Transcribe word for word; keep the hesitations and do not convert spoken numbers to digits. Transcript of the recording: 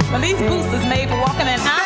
Well, these boots is made for walking in